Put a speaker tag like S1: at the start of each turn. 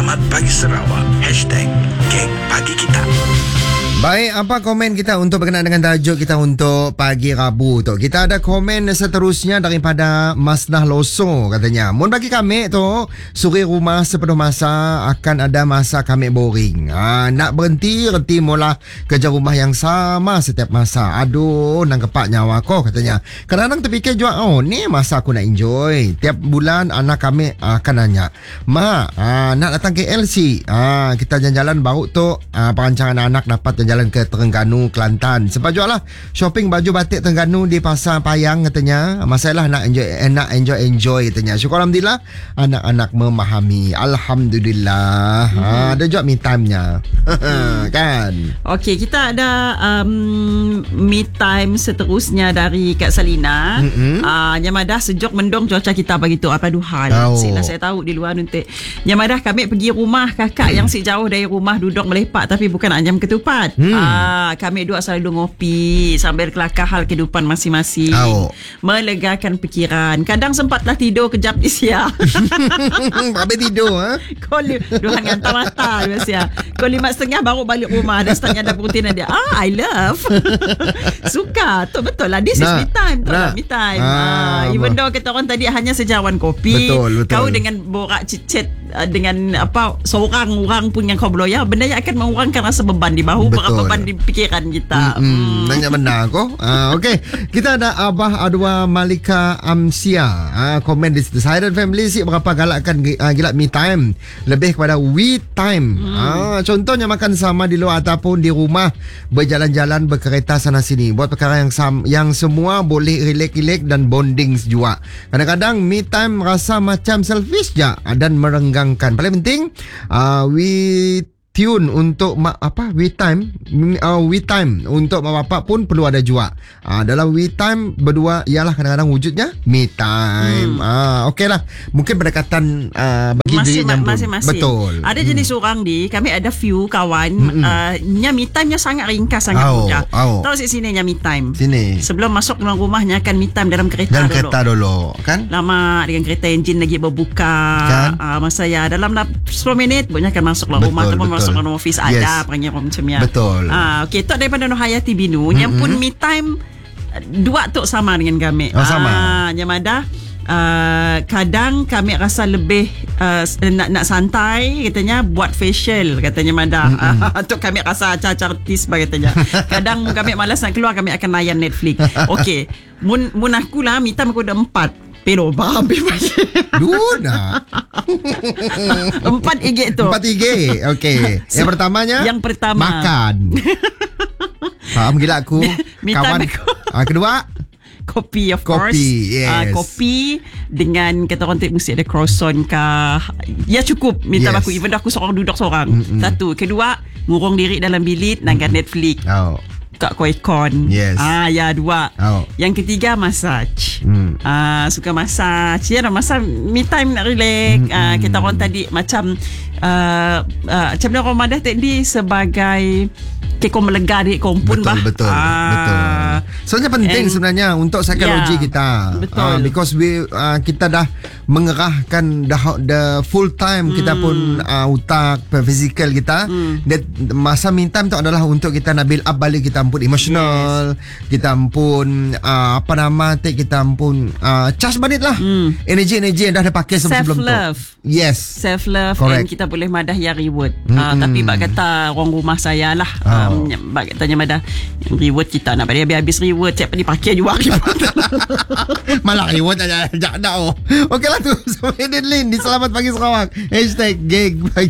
S1: Selamat Pagi Sarawak. #Geng Pagi Kita.
S2: Baik, apa komen kita untuk berkenaan dengan tajuk kita untuk pagi Rabu tu? Kita ada komen seterusnya daripada Masnah Loso, katanya. Mun bagi kami tu, suri rumah sepenuh masa akan ada masa kami boring. Nak berhenti, reti mula kerja rumah yang sama setiap masa. Aduh, nang kepak nyawa ko, katanya. Kadang-kadang terfikir juga, ni masa aku nak enjoy. Tiap bulan anak kami akan nanya, "Ma, nak datang ke LC. Kita jalan-jalan baru tu, perancangan anak dapat jalan ke Terengganu, Kelantan. Sebab jual lah shopping baju batik Terengganu di Pasar Payang, katanya. Masalah nak enjoy, katanya. Syukur Alhamdulillah anak-anak memahami. Alhamdulillah. Ada juga me time-nya. Kan?
S3: Okey, kita ada me time seterusnya dari Kak Salina. Nyamadah sejok mendung cuaca kita begitu apa duhal. Sila saya tahu di luar nanti. Nyamadah kami pergi rumah kakak yang si jauh dari rumah, duduk melepak tapi bukan anyam ketupat. Kami dua selalu ngopi sambil kelakar hal kehidupan masing-masing. Melegakan fikiran. Kadang sempatlah tidur kejap di siang.
S2: Habis tidur
S3: Kau dua hantar mata biasa. Kau 5:30 baru balik rumah. Dan setengah ada perutinan dia. I love. Suka. Tu betul lah. This is me time. Me time. Even though kata orang tadi hanya sejawan kopi.
S2: Betul.
S3: Kau dengan borak cicit dengan seorang orang pun yang kau beloya, benda yang akan mengurangkan rasa beban di bahu, beban di fikiran kita.
S2: Nanya benar kau. Okey, kita ada Abah Adwa Malika Amsia. Komen di Silent Family si berapa galakkan gila me time, lebih kepada we time. Contohnya makan sama di luar ataupun di rumah, berjalan-jalan, berkereta sana sini, buat perkara yang semua boleh relax dan bonding juga. Kadang-kadang me time rasa macam selfish je dan merenggangkan. Paling penting we tune untuk we time untuk mak bapak pun perlu ada juga. Dalam we time berdua ialah kadang-kadang wujudnya me time. Okeylah, mungkin pendekatan bagi diri yang
S3: masing-masing.
S2: Betul.
S3: Ada jenis orang kami ada few kawan nya me time-nya sangat ringkas, sangat mudah. Tahu sini nya me time.
S2: Sini.
S3: Sebelum masuk dalam rumahnya akan me time dalam kereta
S2: dulu. Kan?
S3: Lama dengan kereta enjin lagi berbuka. Kan? Masa ya dalam 10 minit banyak akan masuk dalam rumah ataupun masuk dalam office. Ada panggil orang macam ya.
S2: Betul.
S3: Okey, tu daripada Nohayati Binu yang pun me time dua tu sama dengan kami.
S2: Sama.
S3: Yang ada kadang kami rasa lebih nak santai, katanya buat facial, katanya Mada. Tu kami rasa artis katanya. Kadang kami malas nak keluar, kami akan layan Netflix. Okey, mun aku lah me time aku ada 4. Pero habis macam
S2: Duna
S3: 4 IG tu.
S2: 4 IG. Okey. Yang pertamanya makan. Faham gila aku. Kawan aku. Kedua
S3: kopi, of course.
S2: Yes.
S3: Kopi dengan kata orang mesti ada croissant kah. Ya cukup. Minta aku even aku seorang duduk seorang. Satu. Kedua, ngurung diri dalam bilik nangkan Netflix. Kat Koikon.
S2: Yes.
S3: Ya 2. Yang ketiga massage. Suka massage. Ya masa me time nak relax. Kita orang tadi macam macam mana orang madah tadi sebagai kau melega diri kau pun
S2: betul. Soalnya penting sebenarnya untuk psikologi kita.
S3: Betul.
S2: Because kita dah mengerahkan the full time kita pun otak, fizikal kita. Masa me time tu adalah untuk kita nak build up balik kita pun emotional. Kita pun kita pun charge balik lah. Energi yang dah pakai sebelum tu.
S3: Self-love.
S2: Yes.
S3: Self-love.
S2: Correct.
S3: Dan kita boleh madah ya reward. Tapi bak kata orang rumah saya lah. Bak katanya madah reward kita nak balik habis reward siapa dipakai juga reward.
S2: Malah reward aja. Okey lah tu. So Lin di Selamat Pagi Sarawak. #Geng Pagi